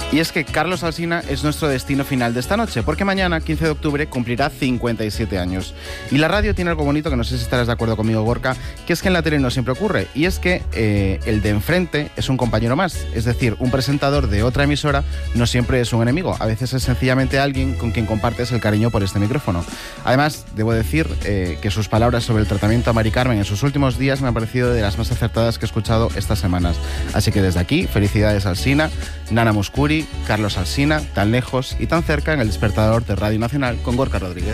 Y es que Carlos Alsina es nuestro destino final de esta noche, porque mañana, 15 de octubre, cumplirá 57 años. Y la radio tiene algo bonito, que no sé si estarás de acuerdo conmigo, Gorka, que es que en la tele no siempre ocurre, y es que el de enfrente es un compañero más. Es decir, un presentador de otra emisora no siempre es un enemigo, a veces es sencillamente alguien con quien compartes el cariño por este micrófono. Además, debo decir que sus palabras sobre el tratamiento a Mari Carmen en sus últimos días me han parecido de las más acertadas que he escuchado estas semanas. Así que desde aquí, felicidades a Alsina, Nana Mouskouri, Carlos Alsina, tan lejos y tan cerca en el despertador de Radio Nacional con Gorka Rodríguez.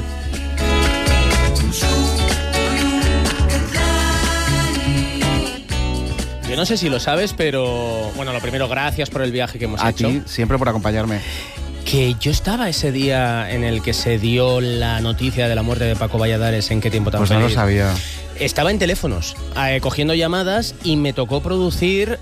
Yo no sé si lo sabes, pero bueno, lo primero, gracias por el viaje que hemos hecho. Aquí, siempre por acompañarme. Que yo estaba ese día en el que se dio la noticia de la muerte de Paco Valladares. ¿En qué tiempo tan Pues feliz? no lo sabía. Estaba en teléfonos, cogiendo llamadas, y me tocó producir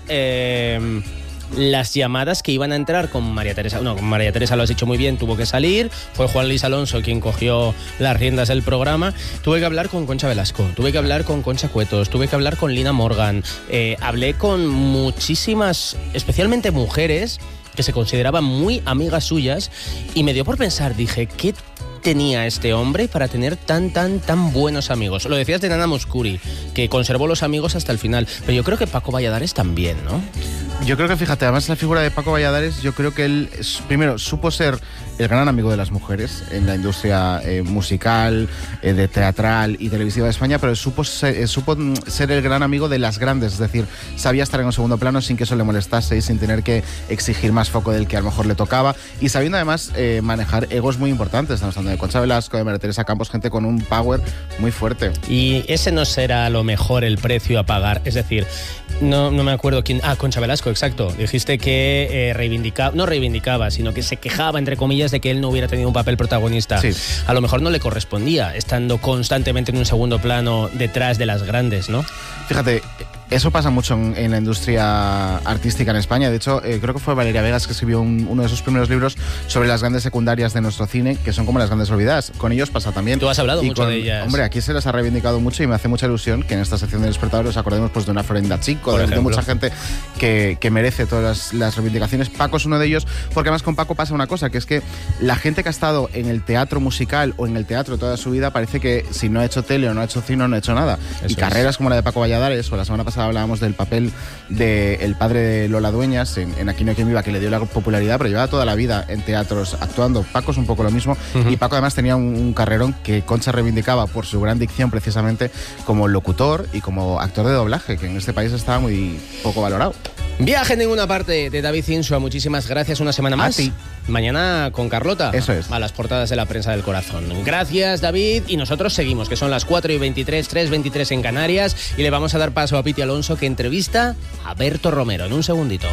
las llamadas que iban a entrar con María Teresa. No, con María Teresa lo has dicho muy bien, tuvo que salir. Fue Juan Luis Alonso quien cogió las riendas del programa. Tuve que hablar con Concha Velasco, tuve que hablar con Concha Cuetos, tuve que hablar con Lina Morgan. Hablé con muchísimas, especialmente mujeres, que se consideraban muy amigas suyas, y me dio por pensar, dije, ¿qué tenía este hombre para tener tan buenos amigos? Lo decías de Nana Mouskouri, que conservó los amigos hasta el final, pero yo creo que Paco Valladares también, ¿no? Yo creo que, fíjate, además la figura de Paco Valladares, yo creo que él, primero, supo ser el gran amigo de las mujeres en la industria musical, de teatral y televisiva de España, pero supo ser el gran amigo de las grandes, es decir, sabía estar en un segundo plano sin que eso le molestase y sin tener que exigir más foco del que a lo mejor le tocaba, y sabiendo además manejar egos muy importantes. Estamos hablando de Concha Velasco, de María Teresa Campos, gente con un power muy fuerte. Y ese no será a lo mejor el precio a pagar, es decir, no me acuerdo quién... Concha Velasco, exacto. Dijiste que no reivindicaba, sino que se quejaba, entre comillas, de que él no hubiera tenido un papel protagonista. Sí. A lo mejor no le correspondía, estando constantemente en un segundo plano detrás de las grandes, ¿no? Fíjate, eso pasa mucho en la industria artística en España. De hecho, creo que fue Valeria Vegas que escribió uno de sus primeros libros sobre las grandes secundarias de nuestro cine, que son como las grandes olvidadas. Con ellos pasa también. Tú has hablado mucho de ellas. Hombre, aquí se las ha reivindicado mucho, y me hace mucha ilusión que en esta sección del despertador os acordemos pues de una Florinda Chico, de mucha gente que merece todas las reivindicaciones. Paco es uno de ellos, porque además con Paco pasa una cosa, que es que la gente que ha estado en el teatro musical o en el teatro toda su vida, parece que si no ha hecho tele o no ha hecho cine, no ha hecho nada. Eso y carreras como la de Paco Valladares, o la semana pasada hablábamos del papel del padre de Lola Dueñas en Aquí no hay quien viva, que le dio la popularidad, pero llevaba toda la vida en teatros actuando. Paco es un poco lo mismo. Y Paco además tenía un carrerón que Concha reivindicaba por su gran dicción, precisamente como locutor y como actor de doblaje, que en este país estaba muy poco valorado. Viaje en ninguna parte, de David Insua. Muchísimas gracias, una semana más. A ti. Mañana con Carlota. Eso es. A las portadas de la prensa del corazón. Gracias, David. Y nosotros seguimos, que son las 4:23, 3:23 en Canarias. Y le vamos a dar paso a Piti Alonso, que entrevista a Berto Romero. En un segundito.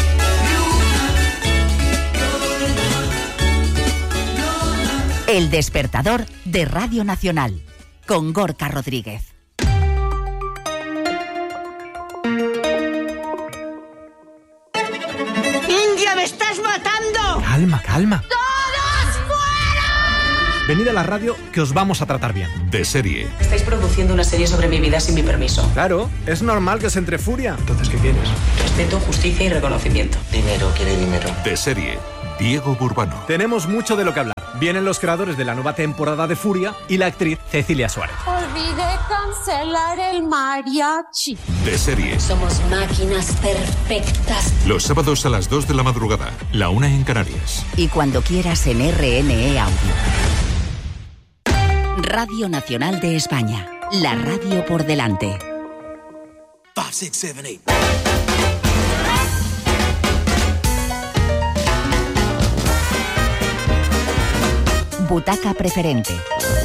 El despertador de Radio Nacional, con Gorka Rodríguez. ¡India, me estás matando! Calma. ¡Todos fuera! Venid a la radio, que os vamos a tratar bien. De serie. Estáis produciendo una serie sobre mi vida sin mi permiso. Claro, es normal que se entre furia. Entonces, ¿qué quieres? Respeto, justicia y reconocimiento. Dinero, quiere dinero. De serie. Diego Burbano. Tenemos mucho de lo que hablar. Vienen los creadores de la nueva temporada de Furia y la actriz Cecilia Suárez. Olvidé cancelar el mariachi. De serie. Somos máquinas perfectas. Los sábados a las 2 de la madrugada, la 1 en Canarias. Y cuando quieras en RNE Audio. Radio Nacional de España. La radio por delante. 5, 6, 7, 8. Butaca preferente.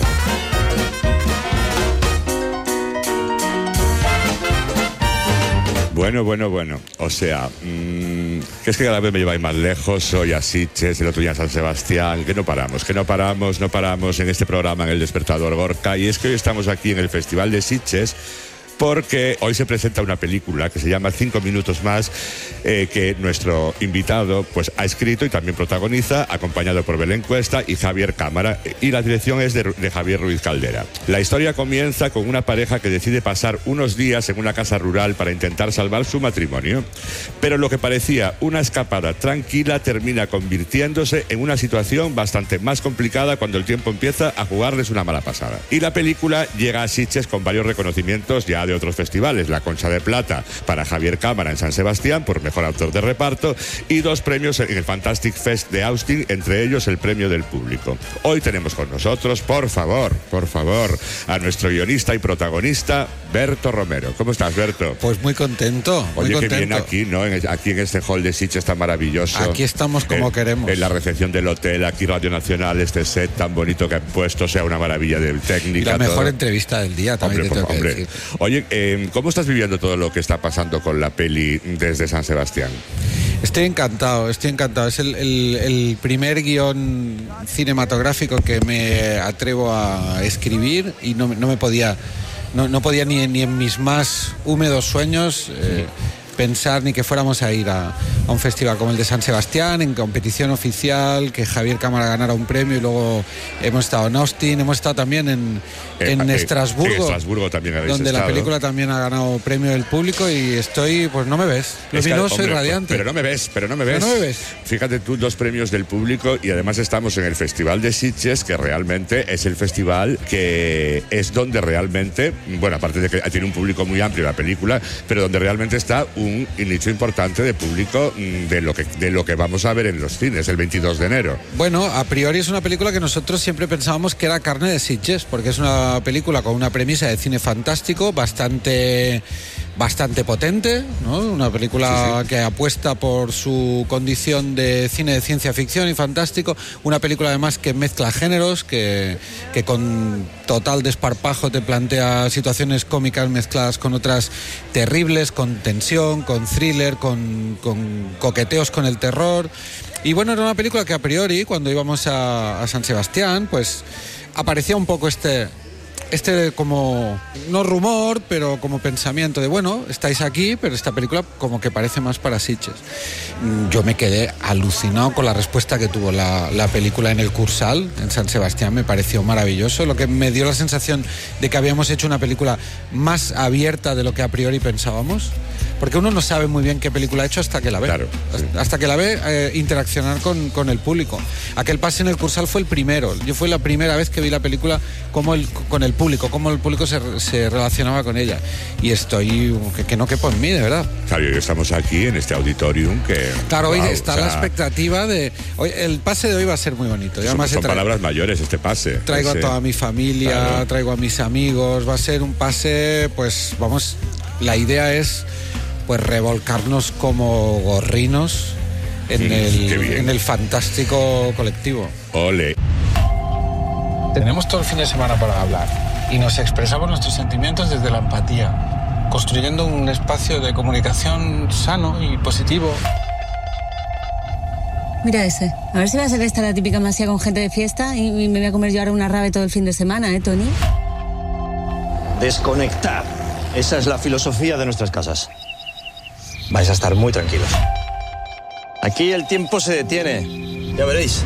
Bueno. O sea, que es que cada vez me lleváis más lejos. Hoy a Sitges, el otro día a San Sebastián. Que no paramos en este programa, en El Despertador, Gorka. Y es que hoy estamos aquí en el Festival de Sitges, porque hoy se presenta una película que se llama 5 minutos más, que nuestro invitado pues ha escrito y también protagoniza, acompañado por Belén Cuesta y Javier Cámara, y la dirección es de Javier Ruiz Caldera. La historia comienza con una pareja que decide pasar unos días en una casa rural para intentar salvar su matrimonio, pero lo que parecía una escapada tranquila termina convirtiéndose en una situación bastante más complicada cuando el tiempo empieza a jugarles una mala pasada. Y la película llega a Sitges con varios reconocimientos ya de otros festivales: la Concha de Plata para Javier Cámara en San Sebastián por mejor actor de reparto, y 2 premios en el Fantastic Fest de Austin, entre ellos el premio del público. Hoy tenemos con nosotros, por favor, a nuestro guionista y protagonista, Berto Romero. ¿Cómo estás, Berto? Pues muy contento. Oye, muy qué contento. bien aquí, ¿no? Aquí en este hall de Sitges tan maravilloso. Aquí estamos como queremos. En la recepción del hotel, aquí Radio Nacional, este set tan bonito que han puesto, sea una maravilla de técnica. Y la mejor todo. entrevista del día también. Hombre, te tengo que hombre. decir. Oye, ¿cómo estás viviendo todo lo que está pasando con la peli desde San Sebastián? Estoy encantado. Es el primer guión cinematográfico que me atrevo a escribir y no me podía, no podía ni en mis más húmedos sueños pensar ni que fuéramos a ir a un festival como el de San Sebastián, en competición oficial, que Javier Cámara ganara un premio, y luego hemos estado en Austin, hemos estado también en Estrasburgo, en Estrasburgo también habéis donde estado. la película también ha ganado premio del público, y estoy, pues no me ves, luminoso y radiante. Pero no me ves. Fíjate tú, 2 premios del público, y además estamos en el Festival de Sitges, que realmente es el festival que es donde realmente, bueno, aparte de que tiene un público muy amplio la película, pero donde realmente está un nicho importante de público de lo que vamos a ver en los cines el 22 de enero. Bueno, a priori es una película que nosotros siempre pensábamos que era carne de Sitges, porque es una película con una premisa de cine fantástico bastante potente, ¿no? Una película que apuesta por su condición de cine de ciencia ficción y fantástico, una película además que mezcla géneros, que con total desparpajo te plantea situaciones cómicas mezcladas con otras terribles, con tensión, con thriller, con coqueteos con el terror. Y bueno, era una película que a priori, cuando íbamos a San Sebastián, pues aparecía un poco este como, no rumor, pero como pensamiento de, bueno, estáis aquí, pero esta película como que parece más para Sitges. Yo me quedé alucinado con la respuesta que tuvo la película en el Cursal, en San Sebastián. Me pareció maravilloso, lo que me dio la sensación de que habíamos hecho una película más abierta de lo que a priori pensábamos, porque uno no sabe muy bien qué película ha hecho hasta que la ve. Claro, sí. Hasta que la ve interaccionar con el público. Aquel pase en el Cursal fue el primero. Fue la primera vez que vi la película con el público, cómo el público se relacionaba con ella. Y estoy, que no quepo en mí, de verdad. Claro, hoy estamos aquí en este auditorium que... Claro, hoy está la expectativa de... Hoy, el pase de hoy va a ser muy bonito. Son palabras mayores este pase. Traigo a toda mi familia, claro. Traigo a mis amigos. Va a ser un pase, pues vamos, la idea es pues revolcarnos como gorrinos en el fantástico colectivo. Ole. Tenemos todo el fin de semana para hablar y nos expresamos nuestros sentimientos desde la empatía, construyendo un espacio de comunicación sano y positivo. Mira ese, a ver si va a ser esta la típica masía con gente de fiesta y me voy a comer yo ahora una rave todo el fin de semana, ¿eh, Tony? Desconectar. Esa es la filosofía de nuestras casas. Vais a estar muy tranquilos. Aquí el tiempo se detiene. Ya veréis.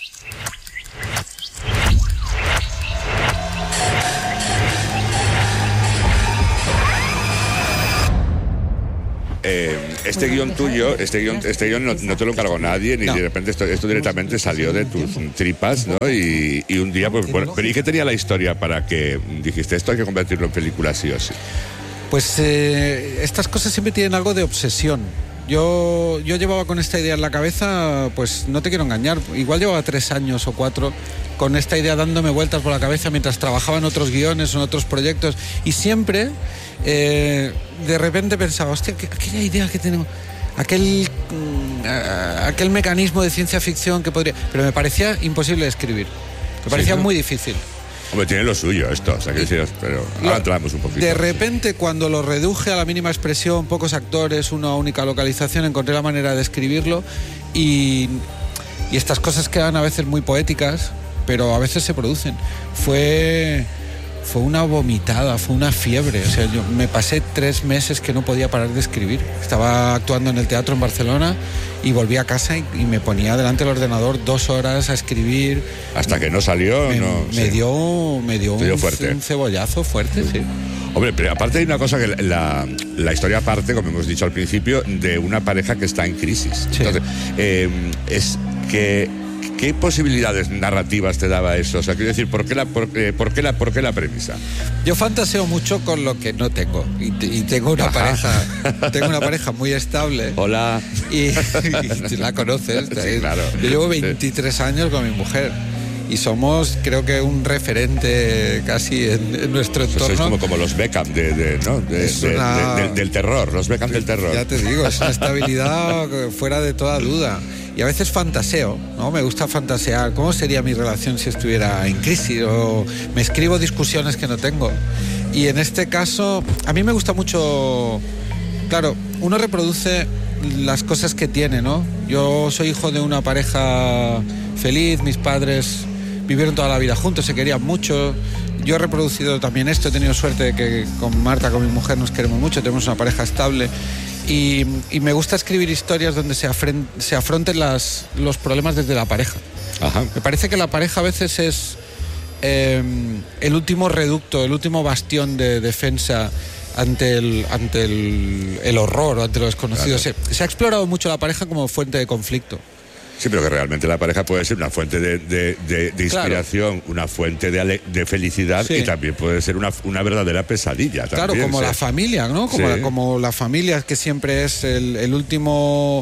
Este guión tuyo, este guión no te lo encargó nadie, ni de repente esto directamente salió de tus tripas, ¿no? Y un día, pues bueno, pero ¿y qué tenía la historia para que dijiste esto hay que convertirlo en película sí o sí? Pues estas cosas siempre tienen algo de obsesión. Yo llevaba con esta idea en la cabeza, pues no te quiero engañar, igual llevaba 3 años o 4 con esta idea dándome vueltas por la cabeza mientras trabajaba en otros guiones o en otros proyectos, y siempre de repente pensaba, hostia, aquella idea que tenemos, aquel mecanismo de ciencia ficción que podría... Pero me parecía imposible de escribir, me parecía muy difícil. Hombre, tiene lo suyo esto, o sea, que decir, pero ahora entramos un poquito. De repente, cuando lo reduje a la mínima expresión, pocos actores, una única localización, encontré la manera de escribirlo, y estas cosas quedan a veces muy poéticas, pero a veces se producen. Fue fue una vomitada, fue una fiebre. O sea, yo me pasé 3 meses que no podía parar de escribir. Estaba actuando en el teatro en Barcelona y volví a casa y me ponía delante del ordenador 2 horas a escribir. Hasta que no salió, me dio un cebollazo fuerte, sí. Hombre, pero aparte hay una cosa que la historia parte, como hemos dicho al principio, de una pareja que está en crisis. Sí. Entonces, ¿qué posibilidades narrativas te daba eso? O sea, quiero decir, ¿por qué la premisa? Yo fantaseo mucho con lo que no tengo y tengo una pareja muy estable. Hola. Y la conoces. Sí, claro. Yo llevo 23 años con mi mujer. Y somos, creo que, un referente casi en nuestro entorno. Sois como los Beckham del terror, los Beckham del terror. Ya te digo, es una estabilidad fuera de toda duda. Y a veces fantaseo, ¿no? Me gusta fantasear. ¿Cómo sería mi relación si estuviera en crisis? O me escribo discusiones que no tengo. Y en este caso, a mí me gusta mucho... Claro, uno reproduce las cosas que tiene, ¿no? Yo soy hijo de una pareja feliz, mis padres vivieron toda la vida juntos, se querían mucho. Yo he reproducido también esto, he tenido suerte de que con Marta, con mi mujer, nos queremos mucho, tenemos una pareja estable. Y me gusta escribir historias donde se afronten los problemas desde la pareja. Ajá. Me parece que la pareja a veces es el último reducto, el último bastión de defensa ante el horror o ante lo desconocido. Claro. Se ha explorado mucho la pareja como fuente de conflicto. Sí, pero que realmente la pareja puede ser una fuente de inspiración, claro, una fuente de felicidad, sí, y también puede ser una verdadera pesadilla. Claro, también, como la familia, ¿no? Como la familia, que siempre es el último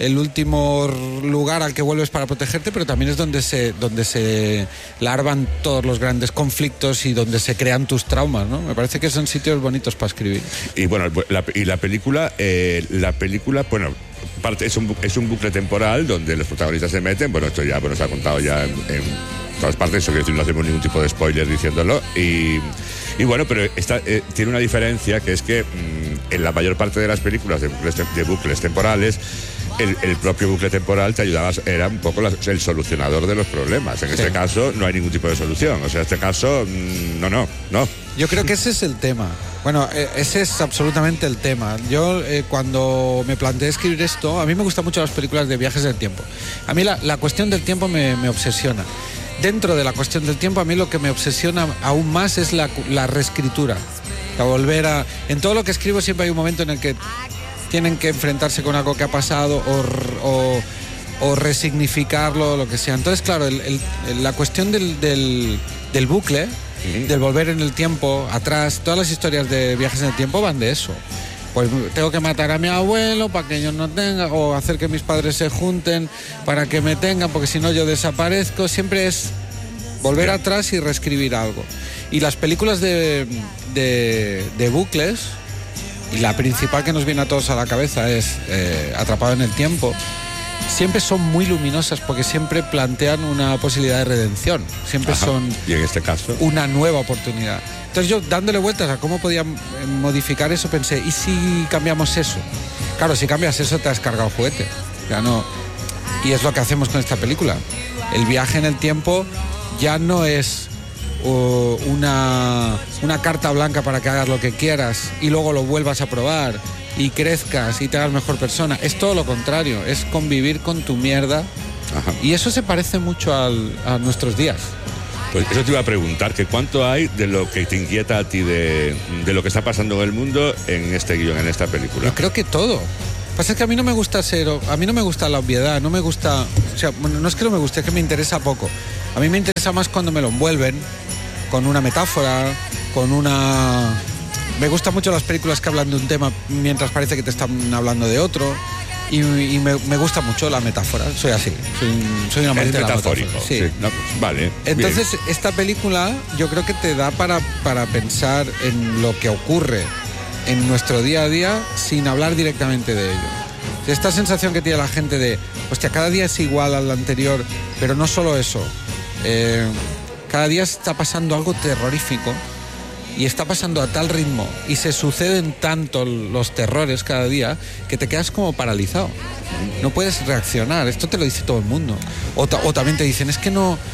lugar al que vuelves para protegerte, pero también es donde se larvan todos los grandes conflictos y donde se crean tus traumas, ¿no? Me parece que son sitios bonitos para escribir. Y bueno, la película, bueno, es un bucle temporal donde los protagonistas se meten. Bueno, esto ya se ha contado ya en todas partes, eso quiere decir, no hacemos ningún tipo de spoiler diciéndolo. Y bueno, pero tiene una diferencia, que es que en la mayor parte de las películas de bucles temporales, el propio bucle temporal te ayudaba, era un poco el solucionador de los problemas. En este caso no hay ningún tipo de solución. O sea, en este caso, no. Yo creo que ese es el tema. Bueno, ese es absolutamente el tema. Yo, cuando me planteé escribir esto, a mí me gustan mucho las películas de viajes del tiempo. A mí la cuestión del tiempo me obsesiona. Dentro de la cuestión del tiempo, a mí lo que me obsesiona aún más es la reescritura. En todo lo que escribo siempre hay un momento en el que tienen que enfrentarse con algo que ha pasado o resignificarlo, lo que sea. Entonces, claro, la cuestión del bucle, del volver en el tiempo, atrás, todas las historias de viajes en el tiempo van de eso. Pues tengo que matar a mi abuelo para que yo no tenga, o hacer que mis padres se junten para que me tengan, porque si no yo desaparezco. Siempre es volver atrás y reescribir algo. Y las películas de bucles, y la principal que nos viene a todos a la cabeza es Atrapado en el tiempo, siempre son muy luminosas porque siempre plantean una posibilidad de redención. Siempre son, y en este caso, una nueva oportunidad. Entonces yo, dándole vueltas a cómo podía modificar eso, pensé, ¿y si cambiamos eso? Claro, si cambias eso te has cargado el juguete. Ya no. Y es lo que hacemos con esta película. El viaje en el tiempo ya no es una carta blanca para que hagas lo que quieras y luego lo vuelvas a probar y crezcas y te hagas mejor persona. Es todo lo contrario, es convivir con tu mierda. Ajá. Y eso se parece mucho a nuestros días. Pues eso te iba a preguntar, que cuánto hay de lo que te inquieta a ti de lo que está pasando en el mundo en este guión, en esta película. Yo creo que todo. Lo que pasa es que a mí no me gusta la obviedad, no me gusta, o sea, bueno, no es que no me guste, es que me interesa poco. A mí me interesa más cuando me lo envuelven con una metáfora, me gustan mucho las películas que hablan de un tema mientras parece que te están hablando de otro. Y me gusta mucho la metáfora, soy así, soy un amante de la metáfora. Sí. No, vale. Entonces, bien. Esta película yo creo que te da para pensar en lo que ocurre en nuestro día a día sin hablar directamente de ello. Esta sensación que tiene la gente de, hostia, cada día es igual al anterior, pero no solo eso. Cada día está pasando algo terrorífico. Y está pasando a tal ritmo y se suceden tanto los terrores cada día que te quedas como paralizado. No puedes reaccionar. Esto te lo dice todo el mundo. O también te dicen, es que no...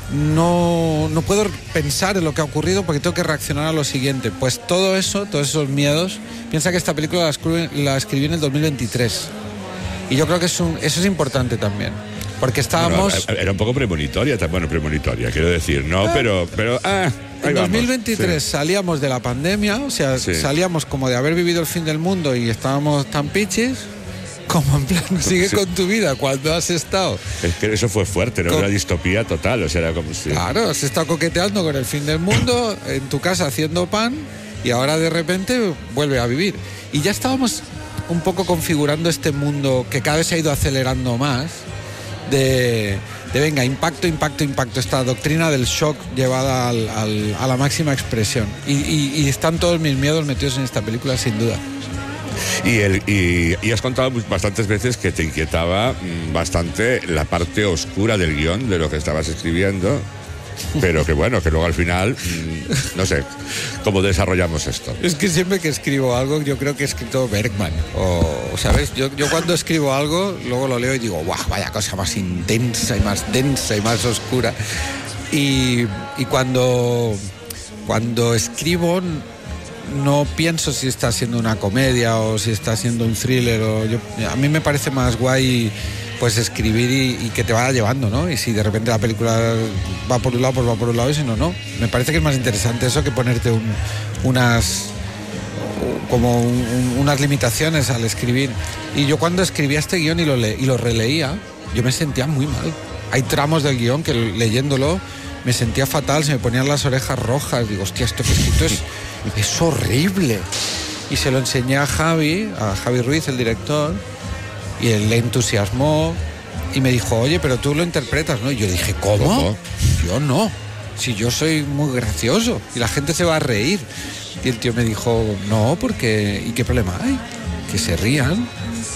no puedo pensar en lo que ha ocurrido porque tengo que reaccionar a lo siguiente. Pues todo eso, todos esos miedos, piensa que esta película la escribí en el 2023. Y yo creo que eso es importante también. Porque estábamos... Era un poco premonitoria, quiero decir, ¿no? Pero en 2023 salíamos de la pandemia, o sea, salíamos como de haber vivido el fin del mundo y estábamos tan pichis... Como en plan, sigue con tu vida cuando has estado. Es que eso fue fuerte, ¿no? Una distopía total, o sea, era como si... Claro, has estado coqueteando con el fin del mundo, en tu casa haciendo pan, y ahora de repente vuelve a vivir. Y ya estábamos un poco configurando este mundo que cada vez se ha ido acelerando más, de venga, impacto, esta doctrina del shock llevada a la máxima expresión. Y están todos mis miedos metidos en esta película, sin duda. Y has contado bastantes veces que te inquietaba bastante la parte oscura del guión de lo que estabas escribiendo, pero que bueno, que luego al final, no sé, ¿cómo desarrollamos esto? Es que siempre que escribo algo, yo creo que he escrito Bergman, o ¿sabes? Yo cuando escribo algo, luego lo leo y digo, ¡guau! Vaya cosa más intensa y más densa y más oscura. Y cuando escribo... no pienso si está siendo una comedia o si está siendo un thriller a mí me parece más guay pues escribir y que te vaya llevando, ¿no? Y si de repente la película va por un lado, pues va por un lado, y si no, no. Me parece que es más interesante eso que ponerte unas limitaciones al escribir. Y yo cuando escribía este guión y lo releía, yo me sentía muy mal. Hay tramos del guión que leyéndolo me sentía fatal, se me ponían las orejas rojas. Digo, hostia, esto que he escrito es horrible. Y se lo enseñé a Javi Ruiz, el director, y él le entusiasmó y me dijo, oye, pero tú lo interpretas, ¿no? Y yo dije, ¿cómo? Yo no. Si yo soy muy gracioso y la gente se va a reír. Y el tío me dijo, no, porque... ¿Y qué problema hay? Que se rían.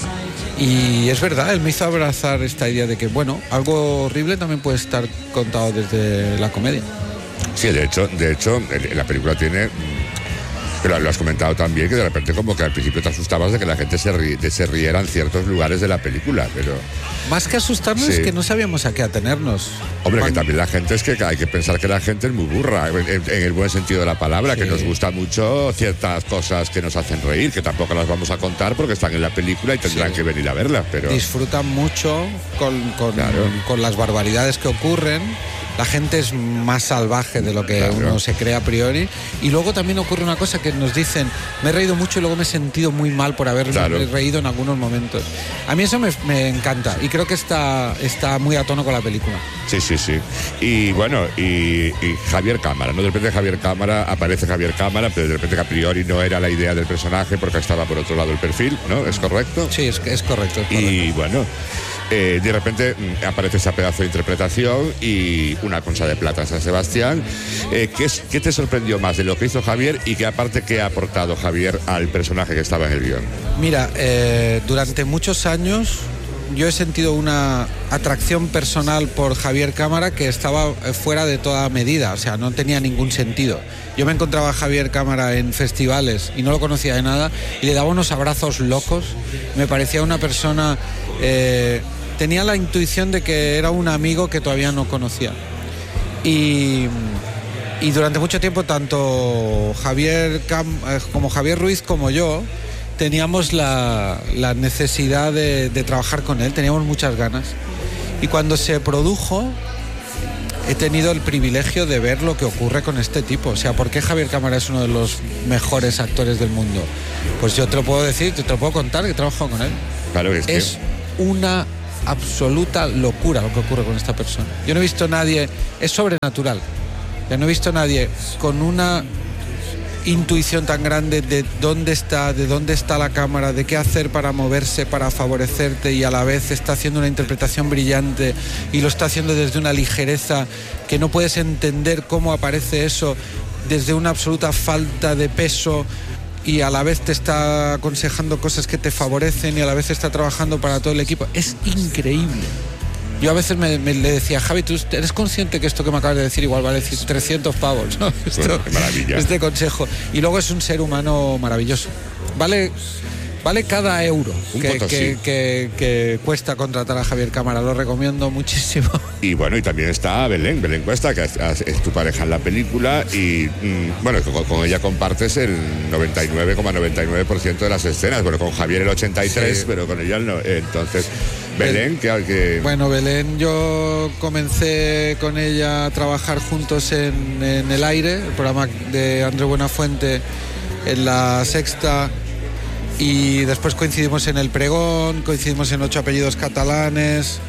Y es verdad, él me hizo abrazar esta idea de que, bueno, algo horrible también puede estar contado desde la comedia. Sí, de hecho, la película tiene... Pero lo has comentado también, que de repente como que al principio te asustabas de que la gente se riera en ciertos lugares de la película, pero... Más que asustarnos es que no sabíamos a qué atenernos. Hombre, que también la gente es que hay que pensar que la gente es muy burra, en el buen sentido de la palabra, que nos gusta mucho ciertas cosas que nos hacen reír, que tampoco las vamos a contar porque están en la película y tendrán que venir a verlas, pero... Disfrutan mucho con las barbaridades que ocurren. La gente es más salvaje de lo que uno se cree a priori. Y luego también ocurre una cosa que nos dicen, me he reído mucho y luego me he sentido muy mal por haberme reído en algunos momentos. A mí eso me encanta y creo que está muy a tono con la película. Sí. Y bueno, y Javier Cámara, ¿no? De repente aparece Javier Cámara, pero de repente que a priori no era la idea del personaje porque estaba por otro lado el perfil, ¿no? ¿Es correcto? Sí, es correcto. Y bueno... de repente aparece ese pedazo de interpretación y una concha de plata en San Sebastián. ¿Qué te sorprendió más de lo que hizo Javier y qué aparte qué ha aportado Javier al personaje que estaba en el guión? Mira, durante muchos años yo he sentido una atracción personal por Javier Cámara que estaba fuera de toda medida, o sea, no tenía ningún sentido. Yo me encontraba a Javier Cámara en festivales y no lo conocía de nada y le daba unos abrazos locos. Me parecía una persona... tenía la intuición de que era un amigo que todavía no conocía. Y durante mucho tiempo, tanto como Javier Ruiz como yo, teníamos la necesidad de trabajar con él, teníamos muchas ganas. Y cuando se produjo, he tenido el privilegio de ver lo que ocurre con este tipo. O sea, ¿por qué Javier Cámara es uno de los mejores actores del mundo? Pues yo te lo puedo decir, te lo puedo contar, que he trabajado con él. Claro que es una absoluta locura lo que ocurre con esta persona. Yo no he visto a nadie, es sobrenatural. Yo no he visto a nadie con una intuición tan grande de dónde está la cámara, de qué hacer para moverse, para favorecerte, y a la vez está haciendo una interpretación brillante y lo está haciendo desde una ligereza que no puedes entender cómo aparece eso, desde una absoluta falta de peso, y a la vez te está aconsejando cosas que te favorecen y a la vez está trabajando para todo el equipo. Es increíble. Yo a veces le decía, Javi, ¿tú eres consciente que esto que me acabas de decir igual vale 300 pavos? ¿No? Qué maravilla. Este consejo. Y luego es un ser humano maravilloso. Vale Vale cada euro Un que, potosí. que cuesta contratar a Javier Cámara. Lo recomiendo muchísimo. Y bueno, y también está Belén Cuesta, que es tu pareja en la película y bueno, con ella compartes el 99,99% de las escenas. Bueno, con Javier el 83%, sí, pero con ella no. Entonces, Belén, que... Bueno, Belén, yo comencé con ella a trabajar juntos en El Aire, el programa de Andreu Buenafuente en La Sexta, y después coincidimos en El Pregón, coincidimos en 8 apellidos catalanes,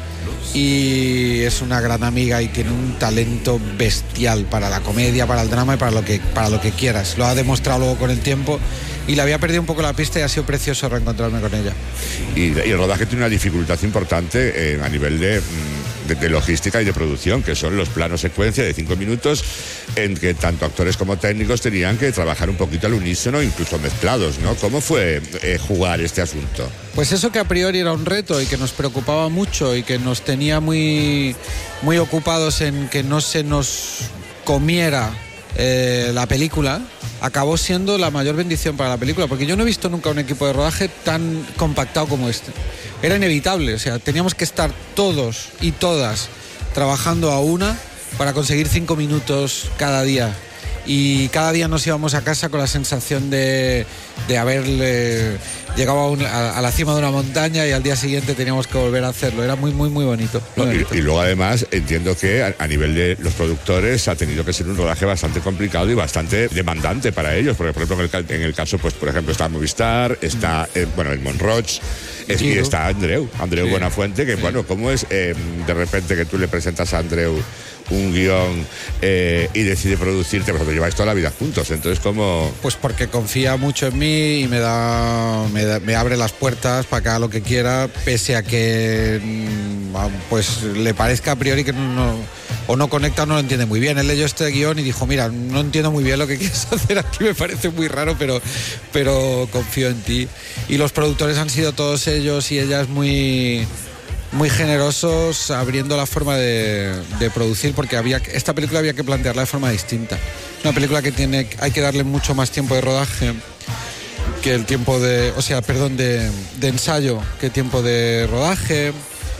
y es una gran amiga y tiene un talento bestial para la comedia, para el drama y para lo que quieras. Lo ha demostrado luego con el tiempo, y le había perdido un poco la pista y ha sido precioso reencontrarme con ella. Y el rodaje tiene una dificultad importante a nivel de logística y de producción, que son los planos secuencia de 5 minutos en que tanto actores como técnicos tenían que trabajar un poquito al unísono, incluso mezclados, ¿no? ¿Cómo fue jugar este asunto? Pues eso que a priori era un reto y que nos preocupaba mucho y que nos tenía muy, muy ocupados en que no se nos comiera la película, acabó siendo la mayor bendición para la película, porque yo no he visto nunca un equipo de rodaje tan compactado como este. Era inevitable, o sea, teníamos que estar todos y todas trabajando a una para conseguir 5 minutos cada día. Y cada día nos íbamos a casa con la sensación de haber llegado a la cima de una montaña y al día siguiente teníamos que volver a hacerlo. Era muy, muy, muy bonito. Muy bonito. Y luego además entiendo que a nivel de los productores ha tenido que ser un rodaje bastante complicado y bastante demandante para ellos, porque por ejemplo en el caso, pues por ejemplo está Movistar, está el Monroch, y está Andreu sí. Buenafuente, que bueno, ¿cómo es de repente que tú le presentas a Andreu un guión y decide producirte? Pues lleváis toda la vida juntos, entonces ¿cómo? Pues porque confía mucho en mí y me abre las puertas para que haga lo que quiera, pese a que pues le parezca a priori que no conecta o no lo entiende muy bien. Él leyó este guión y dijo, mira, no entiendo muy bien lo que quieres hacer aquí, me parece muy raro, pero confío en ti. Y los productores han sido todos ellos y ellas muy generosos, abriendo la forma de producir, porque esta película había que plantearla de forma distinta. Una película que hay que darle mucho más tiempo de rodaje que el tiempo de ensayo, que tiempo de rodaje.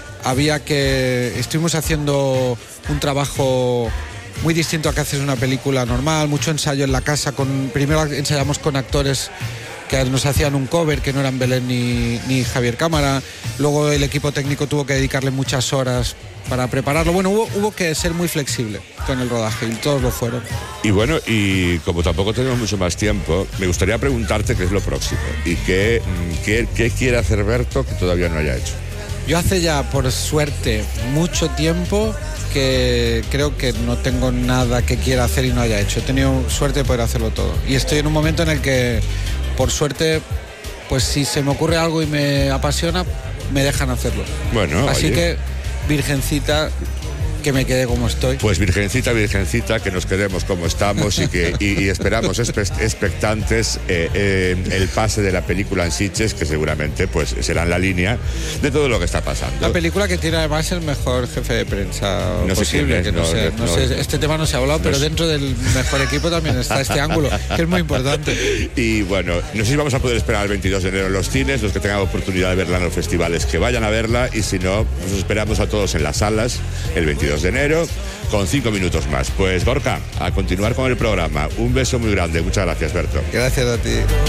Estuvimos haciendo un trabajo muy distinto a que haces una película normal, mucho ensayo en la casa. Primero ensayamos con actores que nos hacían un cover, que no eran Belén ni Javier Cámara. Luego el equipo técnico tuvo que dedicarle muchas horas para prepararlo. Bueno, hubo que ser muy flexible con el rodaje y todos lo fueron. Y bueno, y como tampoco tenemos mucho más tiempo, me gustaría preguntarte qué es lo próximo y qué quiere hacer Berto que todavía no haya hecho. Yo hace ya, por suerte, mucho tiempo que creo que no tengo nada que quiera hacer y no haya hecho. He tenido suerte de poder hacerlo todo. Y estoy en un momento en el que, por suerte, pues si se me ocurre algo y me apasiona, me dejan hacerlo. Bueno, así oye, que, virgencita, que me quede como estoy. Pues virgencita, que nos quedemos como estamos y esperamos expectantes el pase de la película en Sitges, que seguramente pues será en la línea de todo lo que está pasando. La película que tiene además el mejor jefe de prensa posible, que no sé, este tema no se ha hablado, pero dentro del mejor equipo también está este ángulo, que es muy importante. Y bueno, no sé si vamos a poder esperar el 22 de enero en los cines, los que tengan oportunidad de verla en los festivales que vayan a verla, y si no, nos esperamos a todos en las salas el 22 de enero con 5 minutos más. Pues Gorka, a continuar con el programa. Un beso muy grande. Muchas gracias, Berto. Gracias a ti.